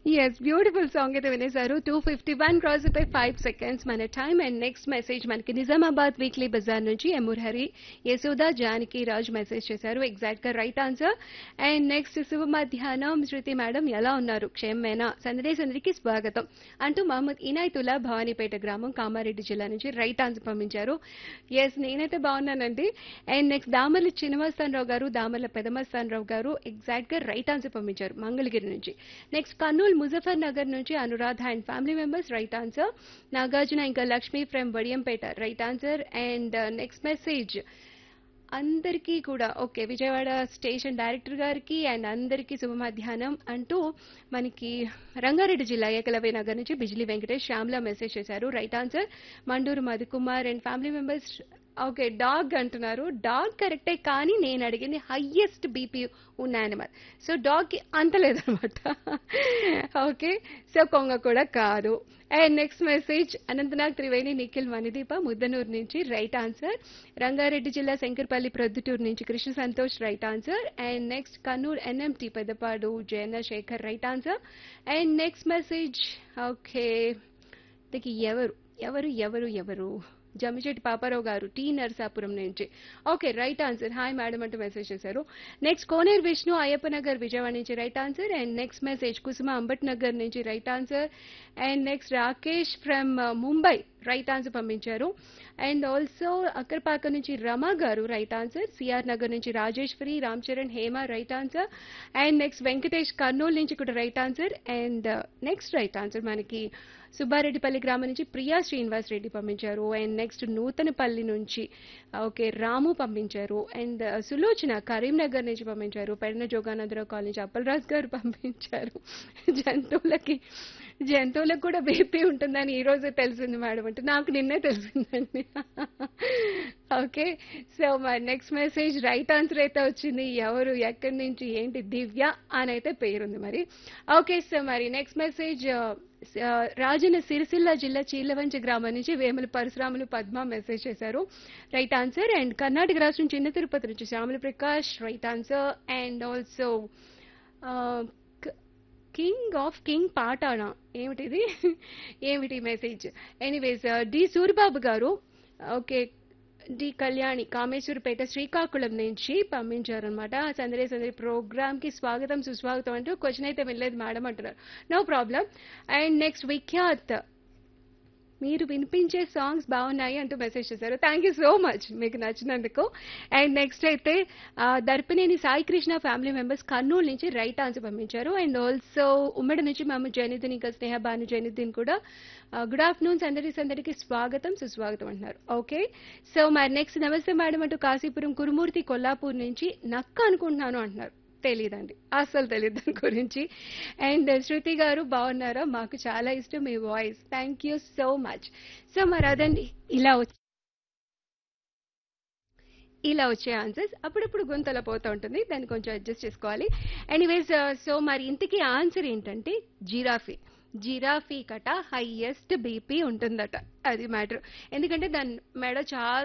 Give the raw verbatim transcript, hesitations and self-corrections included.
Yes. Beautiful song అయితే వినేశారు. Two fifty one cross అయిపోయి five seconds మన టైమ్. అండ్ నెక్స్ట్ మెసేజ్ మనకి Nizamabad weekly Bazar నుంచి ఎం మురహరి, యశోద, జానకి రాజ్ మెసేజ్ చేశారు. ఎగ్జాక్ట్ గా రైట్ ఆన్సర్. అండ్ నెక్స్ట్ శుభ మధ్యాహ్నం శృతి మేడం ఎలా ఉన్నారు? క్షేమేనా? సందడి సందడికి స్వాగతం అంటూ మహమ్మద్ ఇనాయతుల్లా భవానీపేట గ్రామం కామారెడ్డి జిల్లా నుంచి రైట్ ఆన్సర్ పంపించారు. ఎస్ నేనైతే బాగున్నానండి. అండ్ నెక్స్ట్ దామర్ల శ్రీనివాసరావు గారు, దామర్ల పెదమస్తానరావు గారు ఎగ్జాక్ట్ గా రైట్ ఆన్సర్ పంపించారు మంగళగిరి నుంచి. నెక్స్ట్ కర్నూలు ముజఫర్ నగర్ నుంచి Anuradha and family members right answer. Nagarjuna ఇంకా Lakshmi from Vadiyampeta right answer. And next message అందరికీ కూడా ఓకే విజయవాడ స్టేషన్ డైరెక్టర్ గారికి అండ్ అందరికీ శుభ మధ్యాహ్నం అంటూ మనకి రంగారెడ్డి జిల్లా ఏకలవ్య నగర్ నుంచి బిజిలీ వెంకటేష్ శ్యామ్లా మెసేజ్ చేశారు. Right answer. Mandur Madhukumar and family members okay dog అంటున్నారు. డాగ్ కరెక్టే కానీ నేను అడిగింది హయ్యెస్ట్ బీపీ ఉన్న యానిమల్. సో డాగ్ కి అంత లేదనమాట. ఓకే సో కొంగ కూడా కాదు. And next message Anantnag Triveni Nikhil Manideepa Muddanur నుంచి రైట్ ఆన్సర్. రంగారెడ్డి జిల్లా శంకర్పల్లి ప్రొద్దుటూరు నుంచి Krishna Santosh right answer. And next Kurnool NMT Peddapadu Jayanna Shekhar right answer. And next message okay దీనికి ఎవరు ఎవరు ఎవరు ఎవరు జమ్మిచెట్టి పాపారావు గారు టీ నరసాపురం నుంచి okay right answer. Hi madam అంటూ మెసేజ్ చేశారు. నెక్స్ట్ కోనేరు విష్ణు అయ్యప్ప నగర్ విజయవాడ నుంచి right answer. And next message కుసుమ అంబట్ నగర్ నుంచి right answer. And next Rakesh from Mumbai right answer పంపించారు. అండ్ ఆల్సో అక్కర్పాక నుంచి రమా గారు రైట్ ఆన్సర్. సిఆర్ నగర్ నుంచి Rajeshwari, Ram Charan, Hema right answer. And next Venkatesh Kurnool నుంచి కూడా right answer. And next right answer మనకి సుబ్బారెడ్డిపల్లి గ్రామం నుంచి ప్రియా శ్రీనివాస్ రెడ్డి పంపించారు. అండ్ నెక్స్ట్ నూతనపల్లి నుంచి ఓకే రాము పంపించారు. అండ్ సులోచన కరీంనగర్ నుంచి పంపించారు. పెడన జోగానందరావు కాలనీ నుంచి అప్పలరాజు గారు పంపించారు. జంతువులకి జంతువులకు కూడా బీపీ ఉంటుందని ఈ రోజే తెలిసింది మేడం అంటే నాకు నిన్నే తెలిసిందండి. ఓకే సో మరి నెక్స్ట్ మెసేజ్ రైట్ ఆన్సర్ అయితే వచ్చింది. ఎవరు ఎక్కడి నుంచి ఏంటి దివ్య అని అయితే పేరుంది మరి. ఓకే సో మరి నెక్స్ట్ మెసేజ్ రాజన్న సిరిసిల్ల జిల్లా చీలవంచి గ్రామం నుంచి వేముల పరశురాములు పద్మ మెసేజ్ చేశారు. Right answer. అండ్ కర్ణాటక రాష్ట్రం చిన్న తిరుపతి నుంచి Shyamala Prakash right answer. And also king of king పాటానా ఏమిటిది ఏమిటి మెసేజ్ ఎనీవేస్ డి సూరిబాబు గారు ఓకే డి కళ్యాణి కామేశ్వరపేట శ్రీకాకుళం నుంచి పంపించారనమాట. సందడి సందడి ప్రోగ్రామ్ కి స్వాగతం సుస్వాగతం అంటూ క్వశ్చన్ అయితే వినలేదు మేడం అంటున్నారు. No problem. And next Vikhyat మీరు వినిపించే సాంగ్స్ బాగున్నాయి అంటూ మెసేజ్ చేశారు. థ్యాంక్ యూ సో మచ్ మీకు నచ్చినందుకు. అండ్ నెక్స్ట్ అయితే దర్పినేని సాయి కృష్ణ ఫ్యామిలీ మెంబర్స్ కర్నూలు నుంచి రైట్ ఆన్సర్ పంపించారు. అండ్ ఆల్సో ఉమ్మడి నుంచి మేము జైనుద్దీన్ ఇంకా స్నేహ భాను జైనుద్దీన్ కూడా గుడ్ ఆఫ్టర్నూన్ సందడి సందడికి స్వాగతం సుస్వాగతం అంటున్నారు. ఓకే సో మరి నెక్స్ట్ నమస్తే మేడం అంటూ కాశీపురం కురుమూర్తి కొల్లాపూర్ నుంచి నక్క అనుకుంటున్నాను అంటున్నారు. తెలీదండి అస్సలు తెలియదు దాని గురించి. అండ్ శృతి గారు బాగున్నారా? మాకు చాలా ఇష్టం మీ voice. Thank you so much. So మరి అదండి ఇలా వచ్చి ఇలా వచ్చే ఆన్సర్స్ అప్పుడప్పుడు గొంతలా పోతూ ఉంటుంది, దాన్ని కొంచెం అడ్జస్ట్ చేసుకోవాలి. ఎనీవేస్ సో మరి ఇంతకీ ఆన్సర్ ఏంటంటే జిరాఫీ. జిరాఫీ కట హైయెస్ట్ బీపీ ఉంటుందట. అది మ్యాటర్. ఎందుకంటే దాని మెడ చాలా